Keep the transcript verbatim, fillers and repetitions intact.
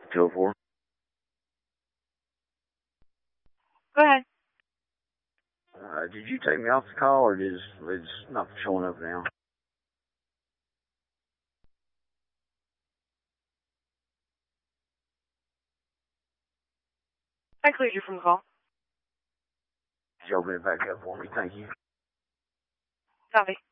two oh four. Go ahead. Uh, did you take me off the call, or is it's not showing up now? I cleared you from the call. Could you open it back up for me? Thank you. Copy.